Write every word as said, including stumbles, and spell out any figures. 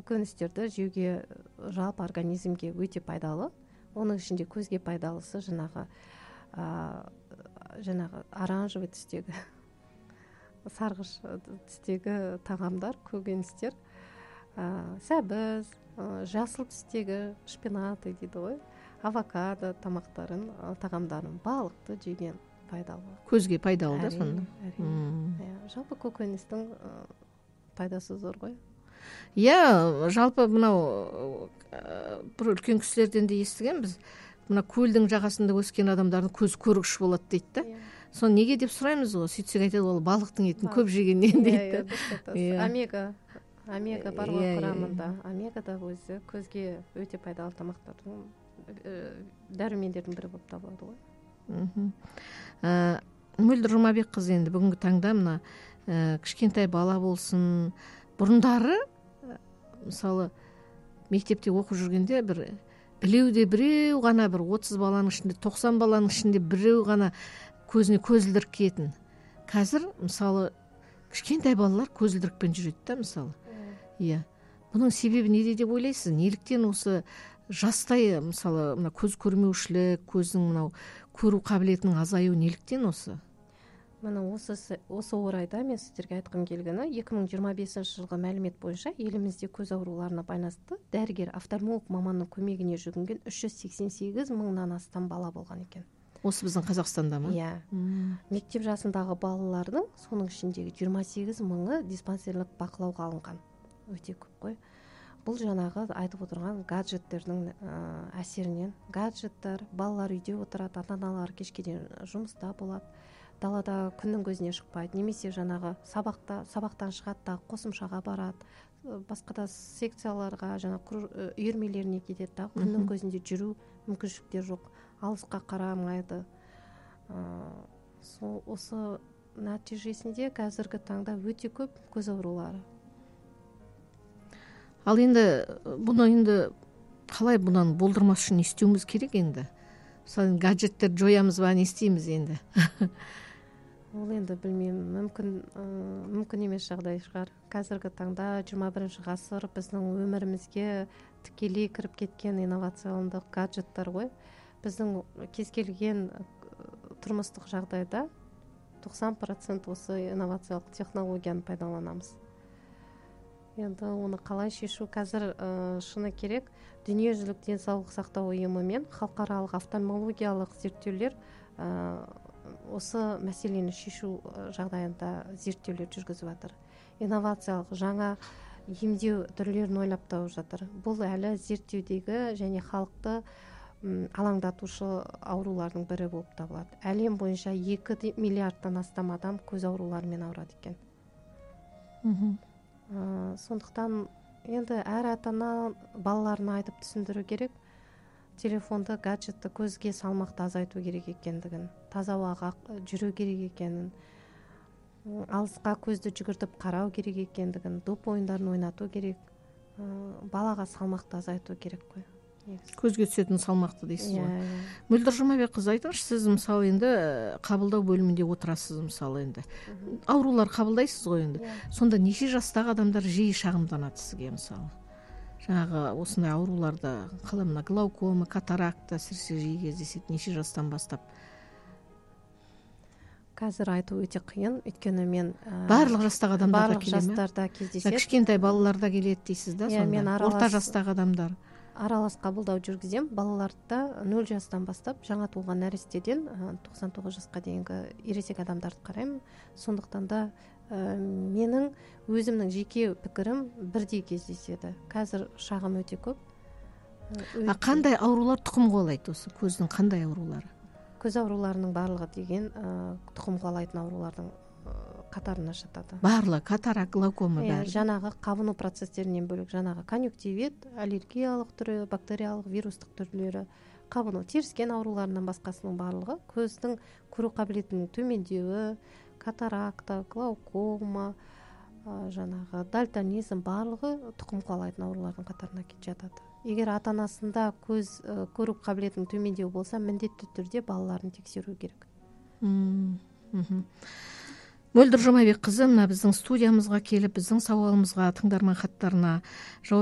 көкөністерді жеуге жалпы организмге өте пайдалы. Оның ішінде көзге пайдалысы жаңағы ә, жаңағы оранжевый түстегі сарғыш түстегі тағамдар, көкөністер, ә, сәбіз, ә, жасыл түстегі шпинат дейді ғой, авокадо тамақтарын, тағамдарын, балықты жеген пайдалы. Көзге пайдалы да сонда. Жалпы көкөністің пайдасы зор ғой. Иә, жалпы мынау бір үлкен кісілерден де естігенбіз. Мына көлдің жағасында өскен адамдардың көз көргіш болады дейді да. Соны неге деп сұраймыз ғой. Сөйтсек айтады, ол балықтың етін көп жегеннен дейді. Омега, омега бар ғой құрамында. Омега да өзі көзге өте пайдалы тамақтардың, дәрумендердің бірі болып табылады ғой. Мөлдір Жұмабекқызы, енді бүгінгі таңда мына кішкентай бала болсын, бұрындары мысалы мектепте оқып жүргенде бір білеуде біреу ғана, бір отыз баланың ішінде, тоқсан баланың ішінде біреу ғана көзіне көзілдірік киетін. Қазір мысалы кішкентай балалар көзілдірікпен жүреді да, мысалы. Иә. Бұның себебі неде деп ойлайсыз? Неліктен осы жастай мысалы мына көз көрмеушілік, көздің мынау көру қабілетінің азаюы неліктен осы? Мына осы осы орайда мен сіздерге айтқым келгені, екі мың жиырма бесінші жылғы мәлімет бойынша елімізде көз ауруларына байланысты дәрігер офтальмолог маманның көмегіне жүгінген үш жүз сексен сегіз мыңнан астам бала болған екен. Осы біздің Қазақстанда ма? Иә. Мектеп жасындағы балалардың соның ішіндегі жиырма сегіз мыңы диспансерлік бақылауға алынған. Өте көп қой. Бұл жаңағы айтып отырған гаджеттердің әсерінен. Гаджеттер, балалар үйде отырады, ата-аналар кешке дейін жұмыста болады. Далада күннің көзіне шықпайды, немесе жаңағы сабақта, сабақтан шығады да қосымшаға барады, басқа да секцияларға, жаңағы үйірмелеріне кетеді да, күннің көзінде жүру мүмкіншіліктер жоқ, алысқа қарамайды. Осы нәтижесінде қазіргі таңда өте көп көз аурулары. Ал енді бұны енді қалай бұнан болдырмас үшін не істеуіміз керек енді? Мысалы гаджеттер жоямыз ба, не істейміз енді? Ол енді білмеймін, мүмкін мүмкін емес жағдай шығар. Қазіргі таңда жиырма бірінші ғасыр біздің өмірімізге тікелей кіріп кеткен инновациялық гаджеттер ғой. Біздің кез келген тұрмыстық жағдайда тоқсан процент осы инновациялық технологияны пайдаланамыз. Енді оны қалай шешу қазір шыны керек, дүниежүзілік денсаулық сақтау ұйымы мен халықаралық офтальмологиялық зерттеулер осы мәселені шешу жағдайында зерттеулер жүргізіп жатыр. Инновациялық жаңа емдеу түрлерін ойлап тауып жатыр. Бұл әлі зерттеудегі және халықты алаңдатушы аурулардың бірі болып табылады. Әлем бойынша екі миллиардтан астам адам көз ауруларымен ауырады екен. Сондықтан енді әр ата-ана балаларына айтып түсіндіру керек, телефонды, гаджетті көзге салмақты азайту керек екендігін, таза ауаға жүру керек екенін, алысқа көзді жүгіртіп қарау керек екендігін, доп ойындарын ойнату керек, балаға салмақты азайту керек қой. Көзге түсетін салмақты дейсіз ғой. Мөлдір Жұмабекқызы, айтыңызшы, сіз мысалы енді қабылдау бөлімінде отырасыз, мысалы енді аурулар қабылдайсыз ғой енді. Сонда неше жастағы адамдар жиі шағымданады сізге мысалы? Жаңағы осындай ауруларды, қалай мына глаукома, катаракта әсіресе жиі кездеседі, неше жастан бастап? Қазір айту өте қиын, өйткені мен барлық жастағы адамдар барлық жастарда кездеседі. Кішкентай балаларда келеді дейсіз да, сонда? Орта жастағы адамдар. Аралас қабылдау жүргізем. Балаларда нөл жастан бастап жаңа туылған нәрестеден тоқсан тоғыз жасқа дейінгі ересек адамдарды қараймын. Сондықтан да менің өзімнің жеке пікірім бірдей кездеседі. Қазір шағым өте көп. А қандай аурулар тұқым қуалайды осы көздің қандай аурулары? Көз ауруларының барлығы деген тұқым қуалайтын аурулардың қатарына жатады. Барлығы, катарак, глаукома бәрі. Жаңағы қабыну процестерінен бөлек жаңағы конъюнктивит, аллергиялық түрі, бактериялық, вирустық түрлері, қабыну, теріскен ауруларынан басқасының барлығы көздің көру қабілетінің төмендеуі, катаракта, глаукома, жаңағы дальтонизм барлығы тұқым қуалайтын аурулардың қатарына жатады. Егер ата-анасында көз көру қабілетінің төмендеуі болса, міндетті түрде балаларын тексеру керек. Мөлдір Жұмабекқызы мына біздің студиямызға келіп, біздің сауалымызға, тыңдарман хаттарына жауап